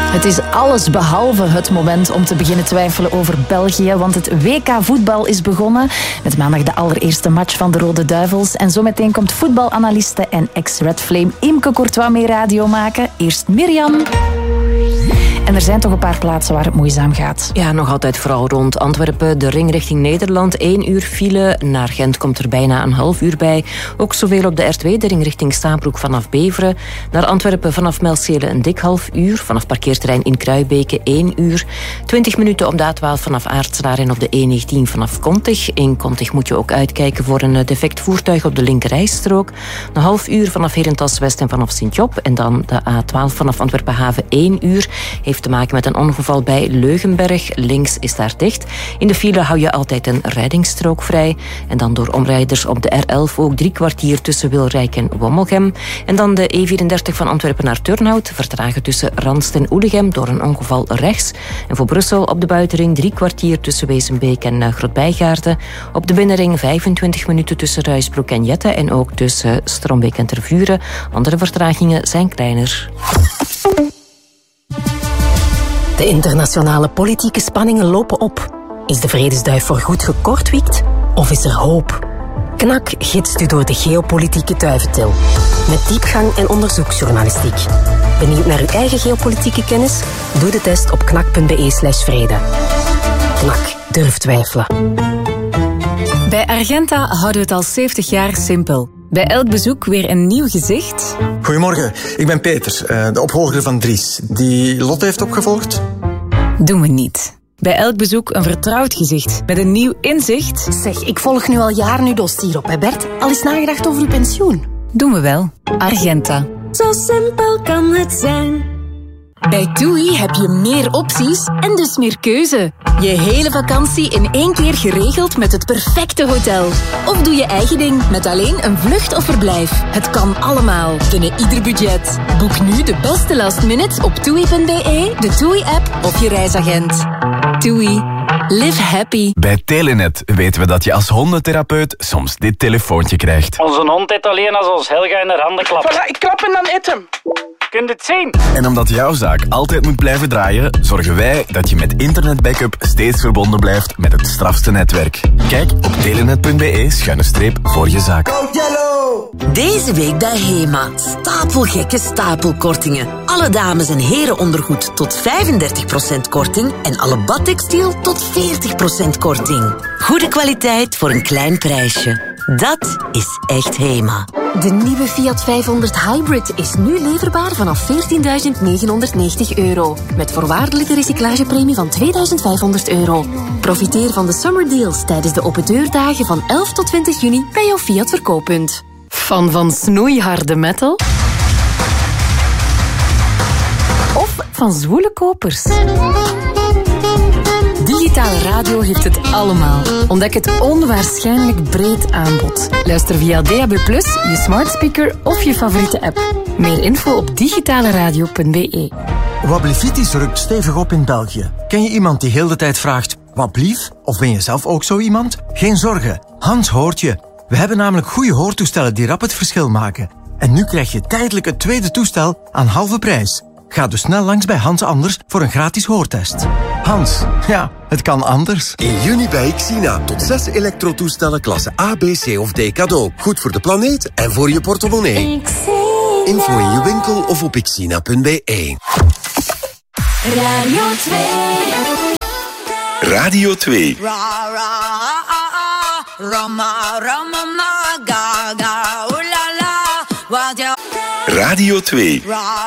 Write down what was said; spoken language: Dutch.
Het is alles behalve het moment om te beginnen twijfelen over België, want het WK voetbal is begonnen. Met maandag de allereerste match van de Rode Duivels. En zometeen komt voetbalanaliste en ex-Red Flame Imke Courtois mee radio maken. Eerst Mirjam. En er zijn toch een paar plaatsen waar het moeizaam gaat. Ja, nog altijd vooral rond Antwerpen. De ring richting Nederland, 1 uur file. Naar Gent komt er bijna een half uur bij. Ook zoveel op de R2, de ring richting Stabroek vanaf Beveren. Naar Antwerpen vanaf Melcele een dik half uur. Vanaf parkeerterrein in Kruibeke 1 uur. 20 minuten op de A12 vanaf Aartselaar en op de E19 vanaf Kontig. In Kontig moet je ook uitkijken voor een defect voertuig op de linkerrijstrook. Een half uur vanaf Herentals West en vanaf Sint-Job. En dan de A12 vanaf Antwerpen Haven 1 uur. Heeft te maken met een ongeval bij Leugenberg. Links is daar dicht. In de file hou je altijd een rijdingsstrook vrij. En dan door omrijders op de R11 ook 3 kwartier tussen Wilrijk en Wommelgem. En dan de E34 van Antwerpen naar Turnhout. Vertragen tussen Ranst en Oelegem door een ongeval rechts. En voor Brussel op de buitenring 3 kwartier tussen Wezenbeek en Grootbijgaarden. Op de binnenring 25 minuten tussen Ruisbroek en Jette. En ook tussen Strombeek en Tervuren. Andere vertragingen zijn kleiner. De internationale politieke spanningen lopen op. Is de vredesduif voorgoed gekortwiekt? Of is er hoop? KNAK gidst u door de geopolitieke duiventil. Met diepgang en onderzoeksjournalistiek. Benieuwd naar uw eigen geopolitieke kennis? Doe de test op knak.be/vrede. KNAK, durf twijfelen. Bij Argenta houden we het al 70 jaar simpel. Bij elk bezoek weer een nieuw gezicht. Goedemorgen, ik ben Peter, de opvolger van Dries. Die Lotte heeft opgevolgd? Doen we niet. Bij elk bezoek een vertrouwd gezicht met een nieuw inzicht. Zeg, ik volg nu al jaren uw dossier op, hè Bert? Al eens nagedacht over uw pensioen? Doen we wel. Argenta. Zo simpel kan het zijn. Bij TUI heb je meer opties en dus meer keuze. Je hele vakantie in 1 keer geregeld met het perfecte hotel. Of doe je eigen ding met alleen een vlucht of verblijf. Het kan allemaal, binnen ieder budget. Boek nu de beste last minute op TUI.be, de TUI-app of je reisagent. TUI. Live happy. Bij Telenet weten we dat je als hondentherapeut soms dit telefoontje krijgt. Onze hond eet alleen als ons Helga in haar handen klapt. Voilà, ik klap en dan eet hem. Kun je het zien? En omdat jouw zaak altijd moet blijven draaien, zorgen wij dat je met internetbackup steeds verbonden blijft met het strafste netwerk. Kijk op telenet.be/voor je zaak. Deze week bij HEMA. Stapelgekke stapelkortingen. Alle dames- en herenondergoed tot 35% korting en alle badtextiel tot 40% korting. Goede kwaliteit voor een klein prijsje. Dat is echt HEMA. De nieuwe Fiat 500 Hybrid is nu leverbaar vanaf €14.990. Met voorwaardelijke recyclagepremie van €2.500. Profiteer van de summer deals tijdens de open deurdagen van 11 tot 20 juni bij jouw Fiat verkooppunt. Fan van snoeiharde metal? Of van zwoele kopers? Digitale radio heeft het allemaal. Ontdek het onwaarschijnlijk breed aanbod. Luister via DAB+, je smart speaker of je favoriete app. Meer info op digitaleradio.be. Wablivitis rukt stevig op in België. Ken je iemand die heel de tijd vraagt, wat blief? Of ben je zelf ook zo iemand? Geen zorgen, Hans hoort je. We hebben namelijk goede hoortoestellen die rap het verschil maken. En nu krijg je tijdelijk het tweede toestel aan halve prijs. Ga dus snel langs bij Hans Anders voor een gratis hoortest. Hans, ja, het kan anders. In juni bij Xina. Tot 6 elektrotoestellen klasse A, B, C of D cadeau. Goed voor de planeet en voor je portemonnee. Info in je winkel of op xina.be. Radio 2. Radio 2. Radio 2.